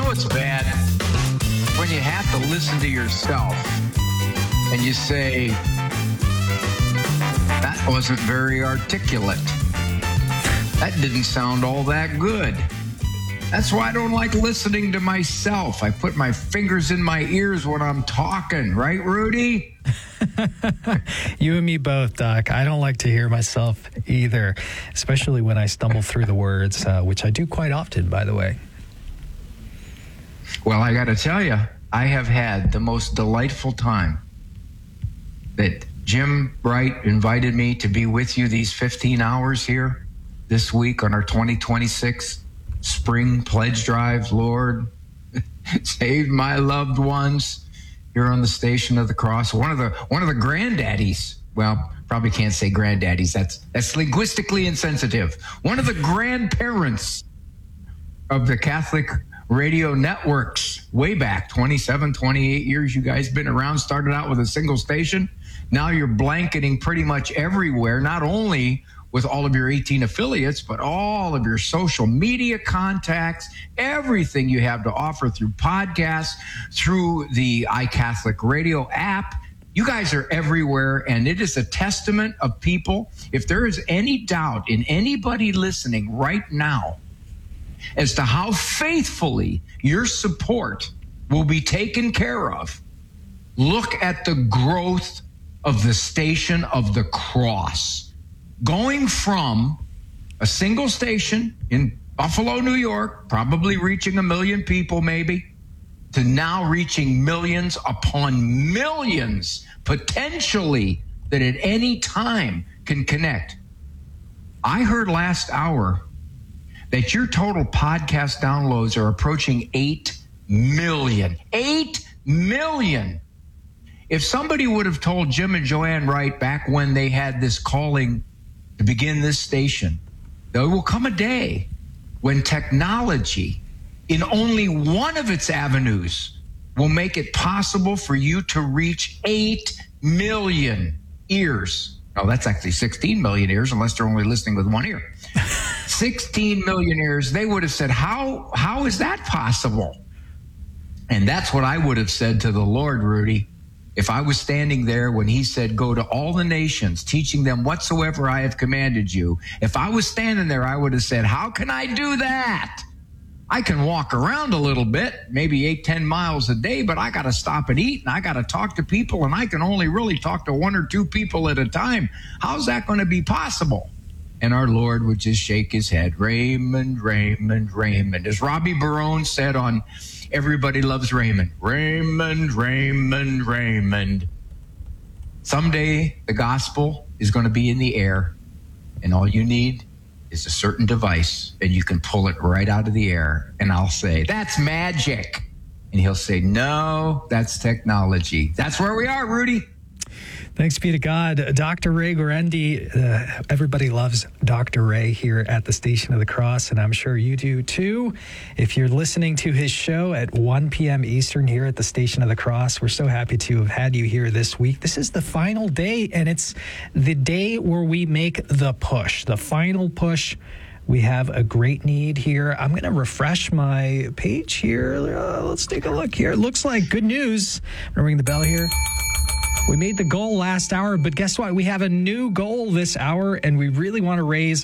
what's bad? When you have to listen to yourself and you say, that wasn't very articulate. That didn't sound all that good. That's why I don't like listening to myself. I put my fingers in my ears when I'm talking, right, Rudy? You and me both, Doc. I don't like to hear myself either, especially when I stumble through the words, which I do quite often, by the way. Well, I got to tell you, I have had the most delightful time that Jim Bright invited me to be with you these 15 hours here this week on our 2026 Spring Pledge Drive. Lord, save my loved ones here on the Station of the Cross. One of the granddaddies. Well, probably can't say granddaddies. That's linguistically insensitive. One of the grandparents of the Catholic radio networks way back 27, 28 years. You guys been around, started out with a single station. Now you're blanketing pretty much everywhere, not only with all of your 18 affiliates, but all of your social media contacts, everything you have to offer through podcasts, through the iCatholic Radio app. You guys are everywhere, and it is a testament of people. If there is any doubt in anybody listening right now as to how faithfully your support will be taken care of, look at the growth of the Station of the Cross. Going from a single station in Buffalo, New York, probably reaching 1 million people maybe, to now reaching millions upon millions, potentially, that at any time can connect. I heard last hour that your total podcast downloads are approaching 8 million. 8 million. If somebody would have told Jim and Joanne Wright back when they had this calling to begin this station, there will come a day when technology in only one of its avenues will make it possible for you to reach 8 million ears. Oh, that's actually 16 million ears, unless they're only listening with one ear. 16 million ears. They would have said, how is that possible? And that's what I would have said to the Lord, Rudy, if I was standing there when he said, go to all the nations, teaching them whatsoever I have commanded you. If I was standing there, I would have said, how can I do that? I can walk around a little bit, maybe 8-10 miles a day, but I got to stop and eat, and I got to talk to people, and I can only really talk to 1 or 2 people at a time. How's that going to be possible? And our Lord would just shake his head. Raymond, Raymond, Raymond. As Robbie Barone said on Everybody Loves Raymond. Raymond, Raymond, Raymond. Someday the gospel is going to be in the air, and all you need is a certain device, and you can pull it right out of the air. And I'll say, that's magic. And he'll say, no, that's technology. That's where we are, Rudy. Thanks be to God. Dr. Ray Guarendi, everybody loves Dr. Ray here at the Station of the Cross, and I'm sure you do too. If you're listening to his show at 1 p.m. Eastern here at the Station of the Cross, we're so happy to have had you here this week. This is the final day, and it's the day where we make the push, the final push. We have a great need here. I'm going to refresh my page here. Let's take a look here. It looks like good news. I'm going to ring the bell here. We made the goal last hour, but guess what? We have a new goal this hour, and we really want to raise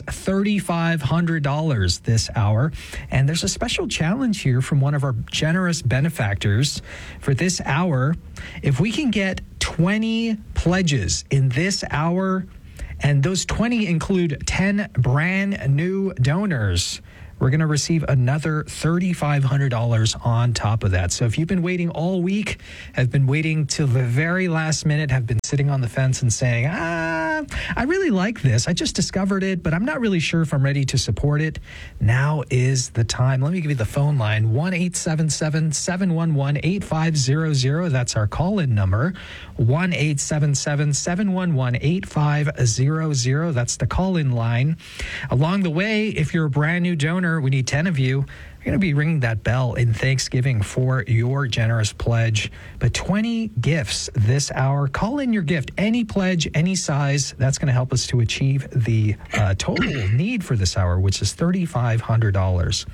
$3,500 this hour. And there's a special challenge here from one of our generous benefactors for this hour. If we can get 20 pledges in this hour, and those 20 include 10 brand new donors, we're going to receive another $3,500 on top of that. So if you've been waiting all week, have been waiting till the very last minute, have been sitting on the fence and saying, I really like this. I just discovered it, but I'm not really sure if I'm ready to support it. Now is the time. Let me give you the phone line, 1-877-711-8500. That's our call-in number, 1-877-711-8500. That's the call-in line. Along the way, if you're a brand new donor, we need 10 of you. We're going to be ringing that bell in Thanksgiving for your generous pledge. But 20 gifts this hour. Call in your gift. Any pledge, any size. That's going to help us to achieve the total need for this hour, which is $3,500.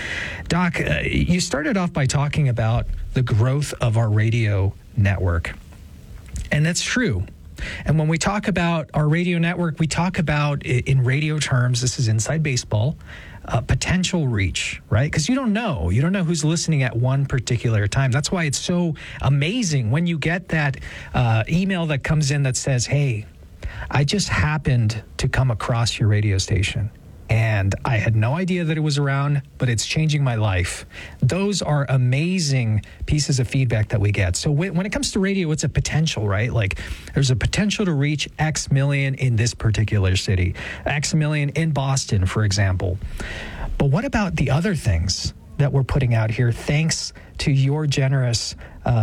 Doc, you started off by talking about the growth of our radio network. And that's true. And when we talk about our radio network, we talk about, in radio terms, this is inside baseball, potential reach, right? Because you don't know who's listening at one particular time. That's why it's so amazing when you get that email that comes in that says, hey, I just happened to come across your radio station and I had no idea that it was around, but it's changing my life. Those are amazing pieces of feedback that we get. So when it comes to radio, it's a potential, right? Like there's a potential to reach X million in this particular city, X million in Boston, for example. But what about the other things that we're putting out here thanks to your generous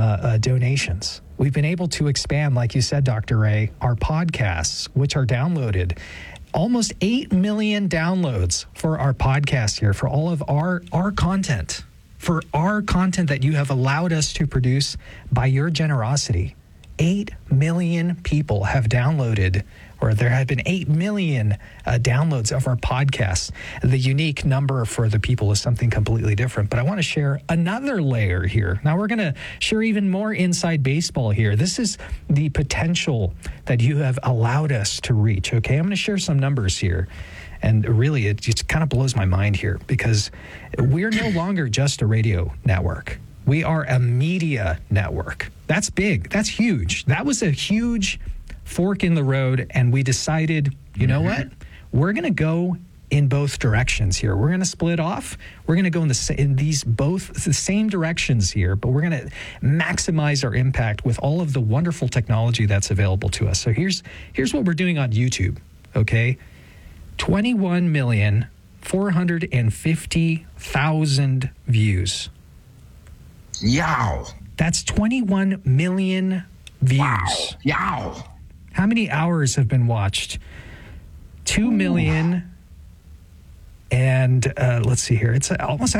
donations? We've been able to expand, like you said, Dr. Ray, our podcasts, which are downloaded. Almost 8 million downloads for our podcast here, for all of our content, for our content that you have allowed us to produce by your generosity. 8 million people have downloaded, or there have been 8 million downloads of our podcasts. The unique number for the people is something completely different. But I want to share another layer here. Now we're going to share even more inside baseball here. This is the potential that you have allowed us to reach. Okay, I'm going to share some numbers here. And really, it just kind of blows my mind here because we're no longer just a radio network. We are a media network. That's big. That's huge. That was a huge fork in the road, and we decided, you know what? We're going to go in both directions here. We're going to split off. We're going to go in these both the same directions here, but we're going to maximize our impact with all of the wonderful technology that's available to us. So here's what we're doing on YouTube, okay? 21,450,000 views. Yow. That's 21 million views. Wow. Yow. How many hours have been watched? 2 million. And let's see here. It's almost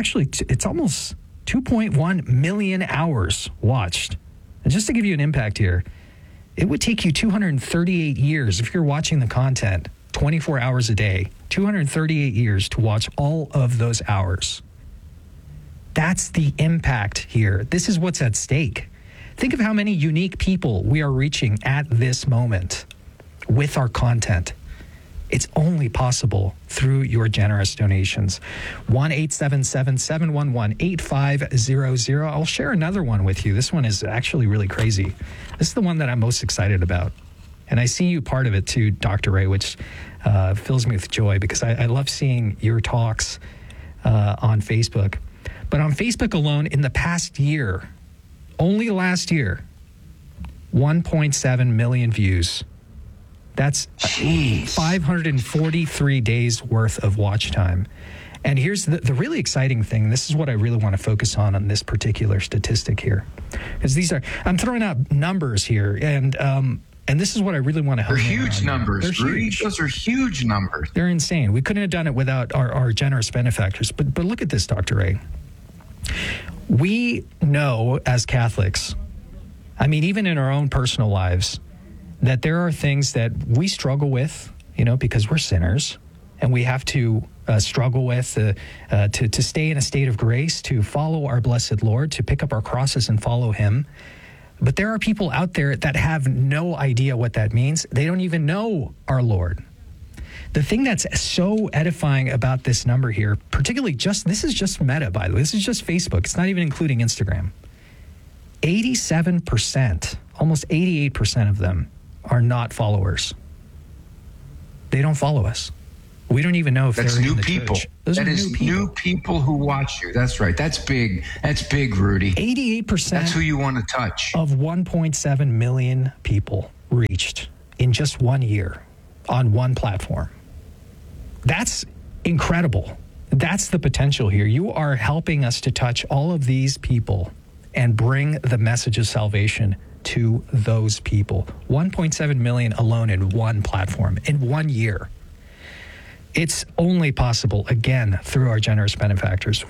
2.1 million hours watched. And just to give you an impact here, it would take you 238 years if you're watching the content 24 hours a day, 238 years to watch all of those hours. That's the impact here. This is what's at stake. Think of how many unique people we are reaching at this moment with our content. It's only possible through your generous donations. 1-877-711-8500. I'll share another one with you. This one is actually really crazy. This is the one that I'm most excited about. And I see you part of it too, Dr. Ray, which fills me with joy because I love seeing your talks on Facebook. But on Facebook alone, in the past year, only last year, 1.7 million views. That's 543 days worth of watch time. And here's the really exciting thing. This is what I really want to focus on this particular statistic here. Because I'm throwing out numbers here, and this is what I really want to hone in on. They're huge numbers. They're huge. Those are huge numbers. They're insane. We couldn't have done it without our generous benefactors. But look at this, Dr. Ray. We know as Catholics, I mean, even in our own personal lives, that there are things that we struggle with, because we're sinners, and we have to struggle with to stay in a state of grace, to follow our blessed Lord, to pick up our crosses and follow him. But there are people out there that have no idea what that means. They don't even know our Lord. The thing that's so edifying about this number here, particularly this is just Meta, by the way. This is just Facebook. It's not even including Instagram. 87%, almost 88% of them are not followers. They don't follow us. We don't even know if they're in the people. church. Those are new people who watch you. That's right. That's big. That's big, Rudy. 88%. That's who you want to touch. Of 1.7 million people reached in just 1 year on one platform. That's incredible. That's the potential here. You are helping us to touch all of these people and bring the message of salvation to those people. 1.7 million alone in one platform in 1 year. It's only possible, again, through our generous benefactors.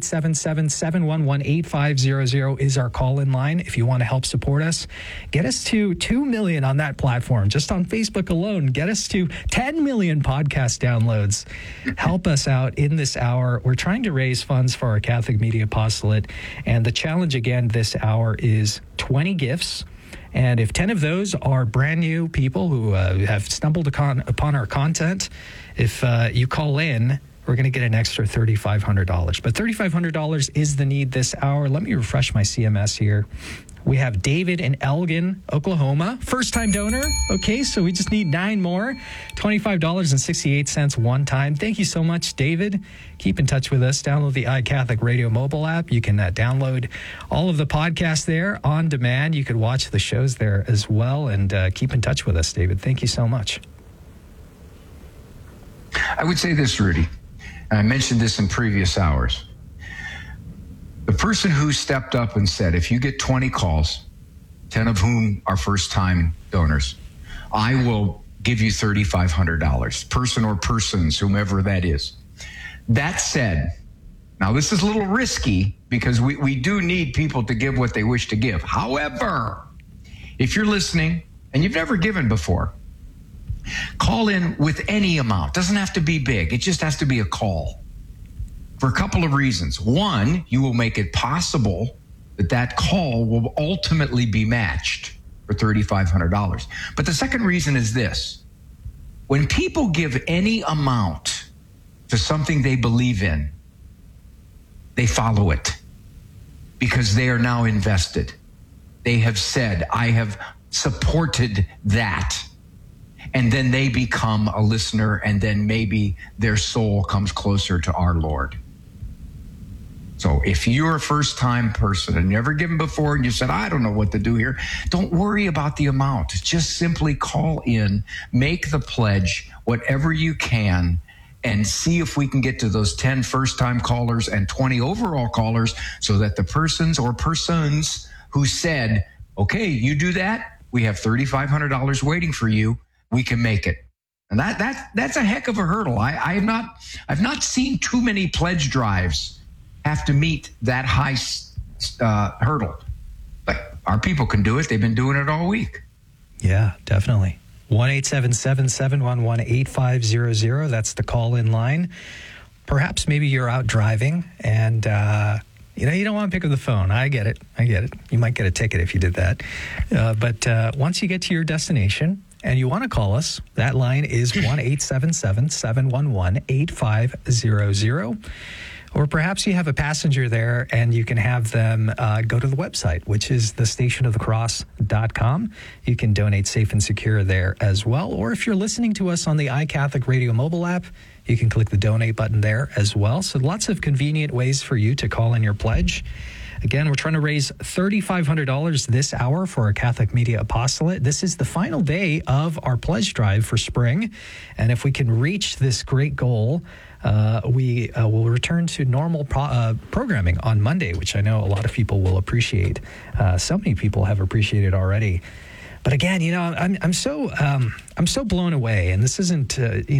1-877-711-8500 is our call-in line. If you want to help support us, get us to 2 million on that platform. Just on Facebook alone, get us to 10 million podcast downloads. Help us out in this hour. We're trying to raise funds for our Catholic Media Apostolate. And the challenge, again, this hour is 20 gifts. And if 10 of those are brand new people who have stumbled upon our content, if you call in, we're going to get an extra $3,500. But $3,500 is the need this hour. Let me refresh my CMS here. We have David in Elgin, Oklahoma. First-time donor. Okay, so we just need 9 more. $25.68 one time. Thank you so much, David. Keep in touch with us. Download the iCatholic Radio mobile app. You can download all of the podcasts there on demand. You could watch the shows there as well. And keep in touch with us, David. Thank you so much. I would say this, Rudy, and I mentioned this in previous hours. The person who stepped up and said, if you get 20 calls, 10 of whom are first-time donors, I will give you $3,500, person or persons, whomever that is. That said, now this is a little risky because we do need people to give what they wish to give. However, if you're listening and you've never given before, call in with any amount. Doesn't have to be big. It just has to be a call. For a couple of reasons. One, you will make it possible that call will ultimately be matched for $3,500. But the second reason is this. When people give any amount to something they believe in, they follow it because they are now invested. They have said, I have supported that. And then they become a listener, and then maybe their soul comes closer to our Lord. So if you're a first-time person and never given before and you said, I don't know what to do here, don't worry about the amount. Just simply call in, make the pledge, whatever you can, and see if we can get to those 10 first-time callers and 20 overall callers so that the persons or persons who said, okay, you do that, we have $3,500 waiting for you, we can make it. And that's a heck of a hurdle. I've not seen too many pledge drives have to meet that high hurdle. But our people can do it. They've been doing it all week. Yeah, definitely. 1-877-711-8500. That's the call-in line. Perhaps maybe you're out driving and you don't want to pick up the phone. I get it. You might get a ticket if you did that. But once you get to your destination and you want to call us, that line is 1-877-711-8500. Or perhaps you have a passenger there and you can have them go to the website, which is thestationofthecross.com. You can donate safe and secure there as well. Or if you're listening to us on the iCatholic Radio mobile app, you can click the donate button there as well. So lots of convenient ways for you to call in your pledge. Again, we're trying to raise $3,500 this hour for our Catholic Media Apostolate. This is the final day of our pledge drive for spring. And if we can reach this great goal, we will return to normal programming on Monday, which I know a lot of people will appreciate. So many people have appreciated already. But again, I'm so blown away, and this isn't,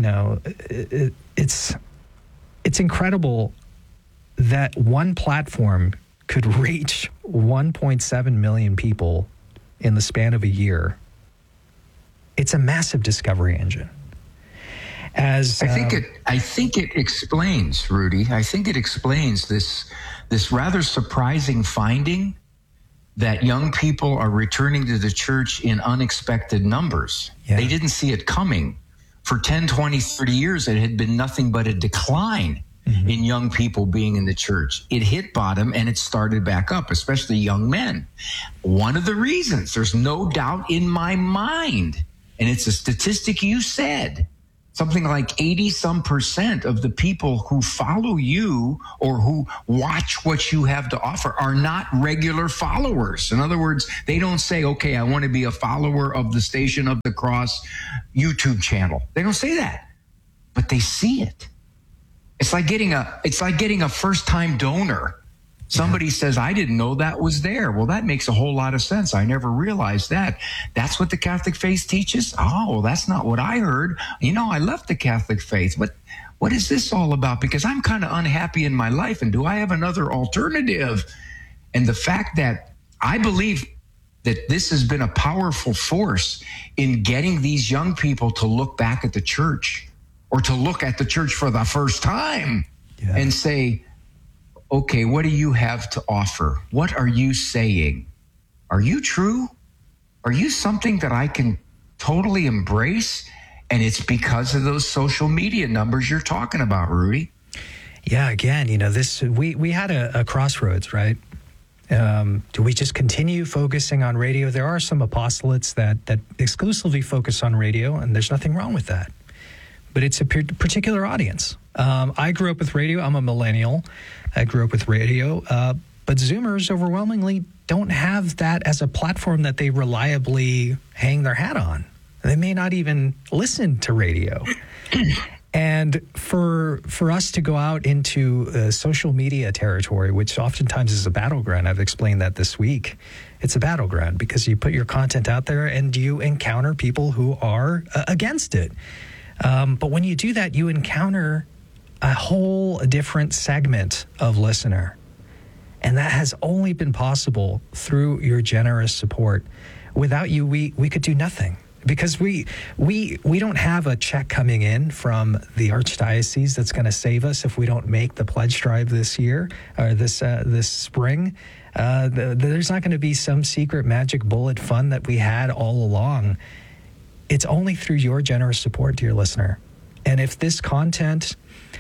it's incredible that one platform could reach 1.7 million people in the span of a year. It's a massive discovery engine. I think it explains, Rudy. I think it explains this rather surprising finding that young people are returning to the church in unexpected numbers. Yeah. They didn't see it coming. For 10, 20, 30 years, it had been nothing but a decline in young people being in the church. It hit bottom and it started back up, especially young men. One of the reasons, there's no doubt in my mind, and it's a statistic you said, something like 80% of the people who follow you or who watch what you have to offer are not regular followers. In other words, they don't say, okay, I want to be a follower of the Station of the Cross YouTube channel. They don't say that, but they see it. It's like getting a first-time donor Somebody says, I didn't know that was there. Well, that makes a whole lot of sense. I never realized that. That's what the Catholic faith teaches? Oh, well, that's not what I heard. I left the Catholic faith, but what is this all about? Because I'm kind of unhappy in my life, and do I have another alternative? And the fact that I believe that this has been a powerful force in getting these young people to look back at the church, or to look at the church for the first time and say, okay, what do you have to offer? What are you saying? Are you true? Are you something that I can totally embrace? And it's because of those social media numbers you're talking about, Rudy. Yeah, again, we had a crossroads, right? Do we just continue focusing on radio? There are some apostolates that exclusively focus on radio, and there's nothing wrong with that. But it's a particular audience. I grew up with radio. I'm a millennial. I grew up with radio. But Zoomers overwhelmingly don't have that as a platform that they reliably hang their hat on. They may not even listen to radio. And for us to go out into social media territory, which oftentimes is a battleground, I've explained that this week. It's a battleground because you put your content out there and you encounter people who are against it. But when you do that, you encounter a whole different segment of listener. And that has only been possible through your generous support. Without you, we could do nothing. Because we don't have a check coming in from the Archdiocese that's going to save us if we don't make the pledge drive this year or this spring. There's not going to be some secret magic bullet fund that we had all along. It's only through your generous support, dear listener. And if this content,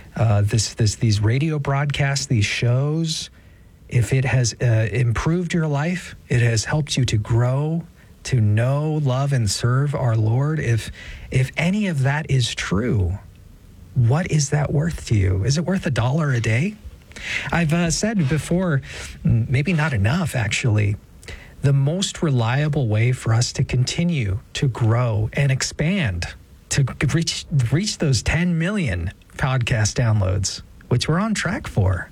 these radio broadcasts, these shows, if it has improved your life, it has helped you to grow, to know, love, and serve our Lord, if any of that is true, what is that worth to you? Is it worth $1 a day? I've said before, maybe not enough actually, the most reliable way for us to continue to grow and expand, to reach those 10 million podcast downloads, which we're on track for.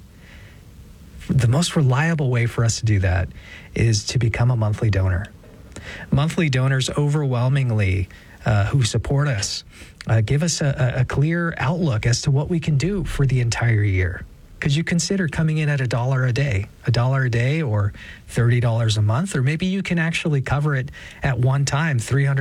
The most reliable way for us to do that is to become a monthly donor. Monthly donors overwhelmingly who support us give us a clear outlook as to what we can do for the entire year. Could you consider coming in at $1 a day or $30 a month? Or maybe you can actually cover it at one time,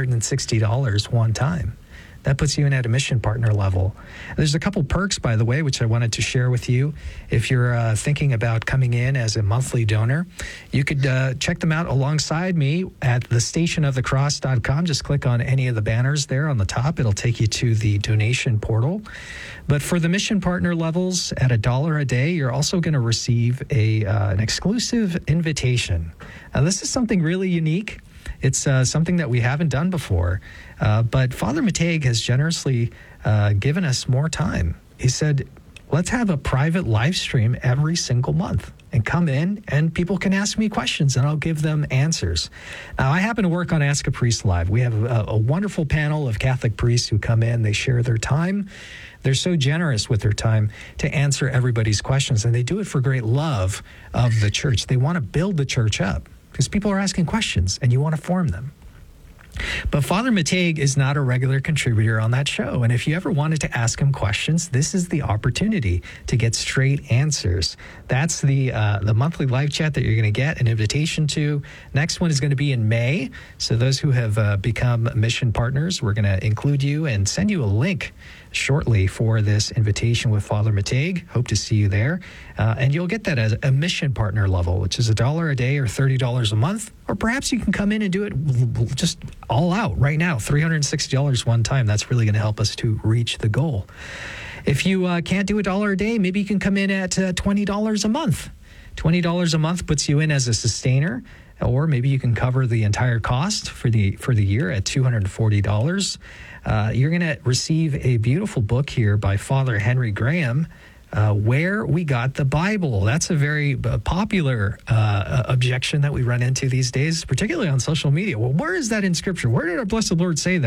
$360 one time. That puts you in at a mission partner level. There's a couple perks, by the way, which I wanted to share with you. If you're thinking about coming in as a monthly donor, you could check them out alongside me at thestationofthecross.com. Just click on any of the banners there on the top. It'll take you to the donation portal. But for the mission partner levels at $1 a day, you're also going to receive an exclusive invitation. Now, this is something really unique. It's something that we haven't done before, but Father Matej has generously given us more time. He said, let's have a private live stream every single month and come in and people can ask me questions and I'll give them answers. Now, I happen to work on Ask a Priest Live. We have a wonderful panel of Catholic priests who come in. They share their time. They're so generous with their time to answer everybody's questions, and they do it for great love of the church. They want to build the church up, because people are asking questions and you want to form them. But Father Matej is not a regular contributor on that show. And if you ever wanted to ask him questions, this is the opportunity to get straight answers. That's the monthly live chat that you're going to get an invitation to. Next one is going to be in May. So those who have become mission partners, we're going to include you and send you a link shortly for this invitation with Father Matej. Hope to see you there. And you'll get that as a mission partner level, which is $1 a day or $30 a month. Or perhaps you can come in and do it just all out right now, $360 one time. That's really going to help us to reach the goal. If you can't do $1 a day, maybe you can come in at $20 a month. $20 a month puts you in as a sustainer, or maybe you can cover the entire cost for the year at $240. You're going to receive a beautiful book here by Father Henry Graham, Where We Got the Bible. That's a very popular objection that we run into these days, particularly on social media. Well, where is that in Scripture? Where did our blessed Lord say that?